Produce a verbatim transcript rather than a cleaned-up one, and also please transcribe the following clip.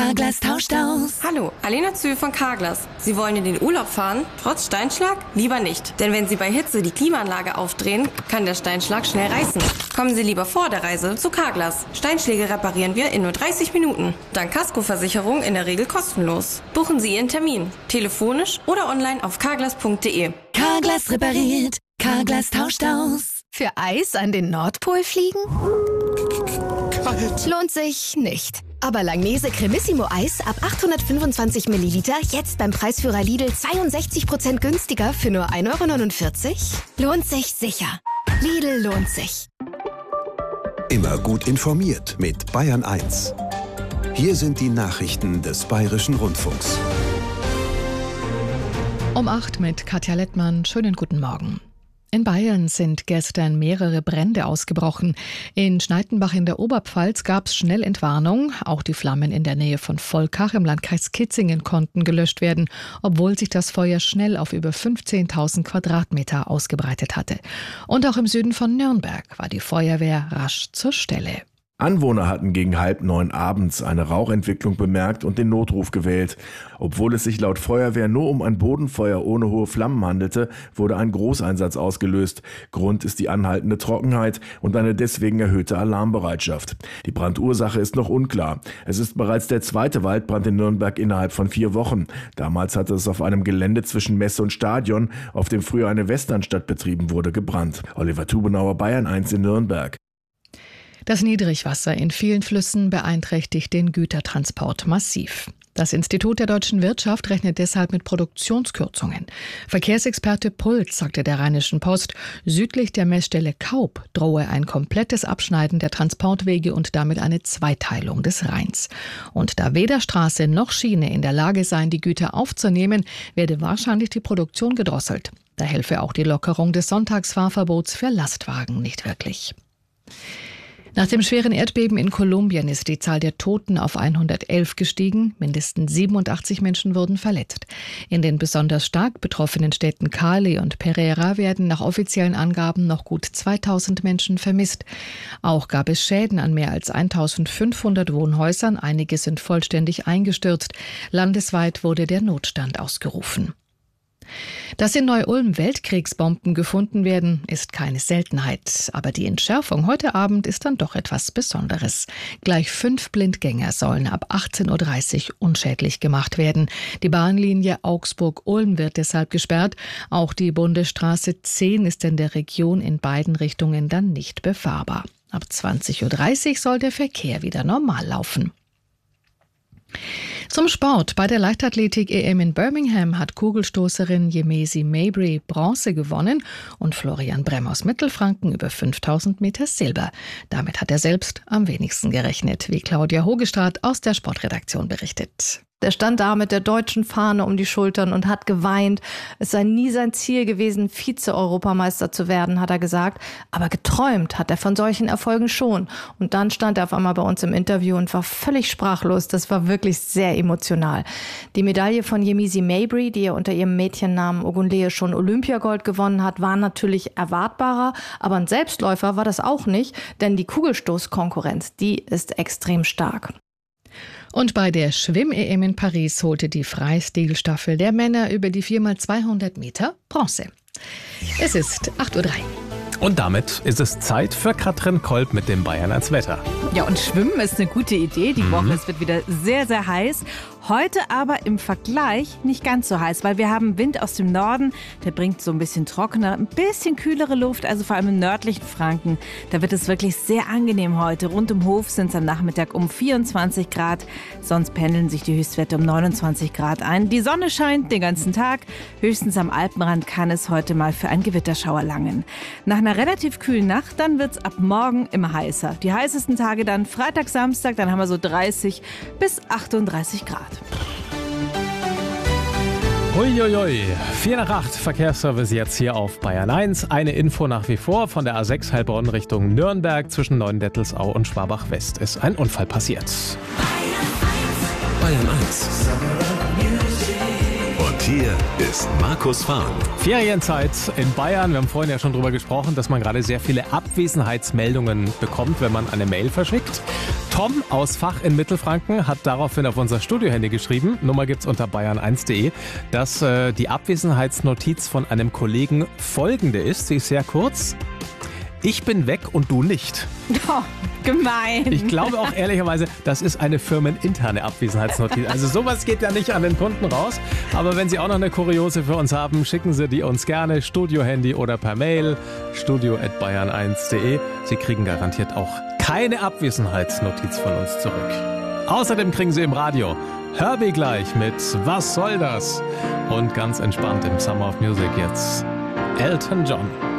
Carglass tauscht aus. Hallo, Alena Zühl von Carglass. Sie wollen in den Urlaub fahren? Trotz Steinschlag? Lieber nicht. Denn wenn Sie bei Hitze die Klimaanlage aufdrehen, kann der Steinschlag schnell reißen. Kommen Sie lieber vor der Reise zu Carglass. Steinschläge reparieren wir in nur dreißig Minuten. Dank Kaskoversicherung in der Regel kostenlos. Buchen Sie Ihren Termin. Telefonisch oder online auf carglass punkt de. Carglass repariert. Carglass tauscht aus. Für Eis an den Nordpol fliegen? Kalt. Lohnt sich nicht. Aber Langnese Cremissimo Eis ab achthundertfünfundzwanzig Milliliter jetzt beim Preisführer Lidl zweiundsechzig Prozent günstiger für nur ein Euro neunundvierzig? Lohnt sich sicher. Lidl lohnt sich. Immer gut informiert mit Bayern eins. Hier sind die Nachrichten des Bayerischen Rundfunks. Um acht mit Katja Lettmann. Schönen guten Morgen. In Bayern sind gestern mehrere Brände ausgebrochen. In Schneidenbach in der Oberpfalz gab es Schnellentwarnung. Auch die Flammen in der Nähe von Volkach im Landkreis Kitzingen konnten gelöscht werden, obwohl sich das Feuer schnell auf über fünfzehntausend Quadratmeter ausgebreitet hatte. Und auch im Süden von Nürnberg war die Feuerwehr rasch zur Stelle. Anwohner hatten gegen halb neun abends eine Rauchentwicklung bemerkt und den Notruf gewählt. Obwohl es sich laut Feuerwehr nur um ein Bodenfeuer ohne hohe Flammen handelte, wurde ein Großeinsatz ausgelöst. Grund ist die anhaltende Trockenheit und eine deswegen erhöhte Alarmbereitschaft. Die Brandursache ist noch unklar. Es ist bereits der zweite Waldbrand in Nürnberg innerhalb von vier Wochen. Damals hatte es auf einem Gelände zwischen Messe und Stadion, auf dem früher eine Westernstadt betrieben wurde, gebrannt. Oliver Tubenauer, Bayern eins in Nürnberg. Das Niedrigwasser in vielen Flüssen beeinträchtigt den Gütertransport massiv. Das Institut der deutschen Wirtschaft rechnet deshalb mit Produktionskürzungen. Verkehrsexperte Puls sagte der Rheinischen Post, südlich der Messstelle Kaub drohe ein komplettes Abschneiden der Transportwege und damit eine Zweiteilung des Rheins. Und da weder Straße noch Schiene in der Lage seien, die Güter aufzunehmen, werde wahrscheinlich die Produktion gedrosselt. Da helfe auch die Lockerung des Sonntagsfahrverbots für Lastwagen nicht wirklich. Nach dem schweren Erdbeben in Kolumbien ist die Zahl der Toten auf hundertelf gestiegen. Mindestens siebenundachtzig Menschen wurden verletzt. In den besonders stark betroffenen Städten Cali und Pereira werden nach offiziellen Angaben noch gut zweitausend Menschen vermisst. Auch gab es Schäden an mehr als eintausendfünfhundert Wohnhäusern. Einige sind vollständig eingestürzt. Landesweit wurde der Notstand ausgerufen. Dass in Neu-Ulm Weltkriegsbomben gefunden werden, ist keine Seltenheit. Aber die Entschärfung heute Abend ist dann doch etwas Besonderes. Gleich fünf Blindgänger sollen ab achtzehn Uhr dreißig unschädlich gemacht werden. Die Bahnlinie Augsburg-Ulm wird deshalb gesperrt. Auch die Bundesstraße zehn ist in der Region in beiden Richtungen dann nicht befahrbar. Ab zwanzig Uhr dreißig soll der Verkehr wieder normal laufen. Zum Sport. Bei der Leichtathletik-E M in Birmingham hat Kugelstoßerin Yemezi Mabry Bronze gewonnen und Florian Bremm aus Mittelfranken über fünftausend Meter Silber. Damit hat er selbst am wenigsten gerechnet, wie Claudia Hogestrat aus der Sportredaktion berichtet. Er stand da mit der deutschen Fahne um die Schultern und hat geweint. Es sei nie sein Ziel gewesen, Vize-Europameister zu werden, hat er gesagt. Aber geträumt hat er von solchen Erfolgen schon. Und dann stand er auf einmal bei uns im Interview und war völlig sprachlos. Das war wirklich sehr emotional. Die Medaille von Yemezi Mabry, die er unter ihrem Mädchennamen Ogunleye schon Olympiagold gewonnen hat, war natürlich erwartbarer. Aber ein Selbstläufer war das auch nicht, denn die Kugelstoßkonkurrenz, die ist extrem stark. Und bei der Schwimm-E M in Paris holte die Freistilstaffel der Männer über die vier mal zweihundert Meter Bronze. Es ist acht Uhr drei. Und damit ist es Zeit für Katrin Kolb mit dem Bayern eins Wetter. Ja, und Schwimmen ist eine gute Idee. Die Mhm. Woche, es wird wieder sehr, sehr heiß. Heute aber im Vergleich nicht ganz so heiß, weil wir haben Wind aus dem Norden. Der bringt so ein bisschen trockener, ein bisschen kühlere Luft, also vor allem im nördlichen Franken. Da wird es wirklich sehr angenehm heute. Rund um Hof sind es am Nachmittag um vierundzwanzig Grad. Sonst pendeln sich die Höchstwerte um neunundzwanzig Grad ein. Die Sonne scheint den ganzen Tag. Höchstens am Alpenrand kann es heute mal für einen Gewitterschauer langen. Nach einer relativ kühlen Nacht, dann wird es ab morgen immer heißer. Die heißesten Tage dann Freitag, Samstag, dann haben wir so dreißig bis achtunddreißig Grad. Uiuiui, vier nach acht, Verkehrsservice jetzt hier auf Bayern eins. Eine Info nach wie vor: von der A sechs Heilbronn Richtung Nürnberg zwischen Neuendettelsau und Schwabach-West ist ein Unfall passiert. Bayern eins. Und hier Hier ist Markus Fahren. Ferienzeit in Bayern. Wir haben vorhin ja schon drüber gesprochen, dass man gerade sehr viele Abwesenheitsmeldungen bekommt, wenn man eine Mail verschickt. Tom aus Fach in Mittelfranken hat daraufhin auf unser Studiohandy geschrieben, Nummer gibt's unter bayern eins punkt de, dass äh, die Abwesenheitsnotiz von einem Kollegen folgende ist. Sie ist sehr kurz. Ich bin weg und du nicht. Oh, gemein. Ich glaube auch ehrlicherweise, das ist eine firmeninterne Abwesenheitsnotiz. Also sowas geht ja nicht an den Kunden raus. Aber wenn Sie auch noch eine Kuriose für uns haben, schicken Sie die uns gerne, Studiohandy oder per Mail, studio at bayern eins punkt de. Sie kriegen garantiert auch keine Abwesenheitsnotiz von uns zurück. Außerdem kriegen Sie im Radio Herbie gleich mit Was soll das? Und ganz entspannt im Summer of Music jetzt Elton John.